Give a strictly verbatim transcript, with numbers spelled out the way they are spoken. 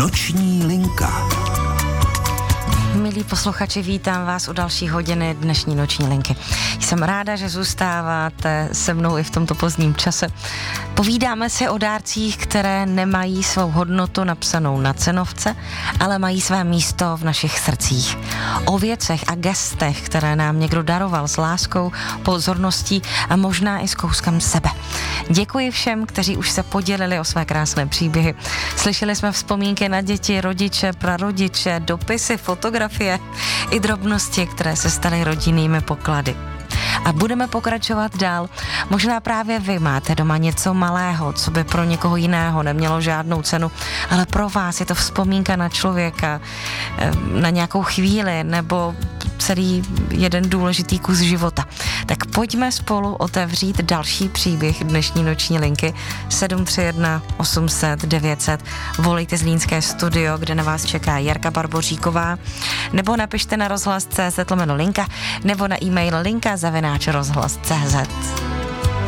Noční linka. Milí posluchači, vítám vás u další hodiny dnešní noční linky. Jsem ráda, že zůstáváte se mnou i v tomto pozdním čase. Povídáme si o dárcích, které nemají svou hodnotu napsanou na cenovce, ale mají své místo v našich srdcích. O věcech a gestech, které nám někdo daroval s láskou, pozorností a možná i s kouskem sebe. Děkuji všem, kteří už se podělili o své krásné příběhy. Slyšeli jsme vzpomínky na děti, rodiče, prarodiče, dopisy, fotografie i drobnosti, které se staly rodinnými poklady. A budeme pokračovat dál. Možná právě vy máte doma něco malého, co by pro někoho jiného nemělo žádnou cenu, ale pro vás je to vzpomínka na člověka, na nějakou chvíli nebo celý jeden důležitý kus života. Tak pojďme spolu otevřít další příběh dnešní noční linky sedm tři jedna osm set devět set. Volejte Zlínské studio, kde na vás čeká Jarka Barboříková, nebo napište na rozhlas tečka cz lomeno linka, nebo na e-mail linka zavináč rozhlas tečka cz.